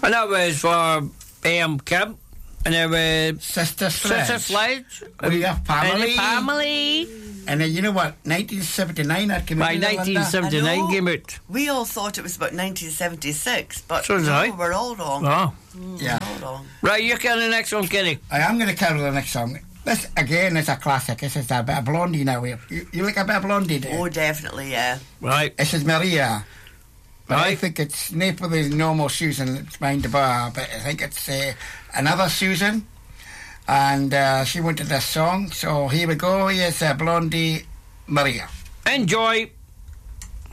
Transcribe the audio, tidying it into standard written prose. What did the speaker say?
And that was for Camp. And there was Sister Sledge. Sister Sledge. We are family. And the family. And then you know what? 1979 that came out. By 1979 came out. We all thought it was about 1976, but So did I. we're all wrong. Oh. Yeah. All wrong. Right, you carry the next one, Kenny. I am going to carry the next song. This, again, is a classic. This is a bit of Blondie now. You like a bit of Blondie, do you? Oh, definitely, yeah. Right. This is Maria. But I Right. think it's not for the normal Susan that's behind the bar, but I think it's another Susan. And she wanted this song. So here we go. Here's Blondie Maria. Enjoy.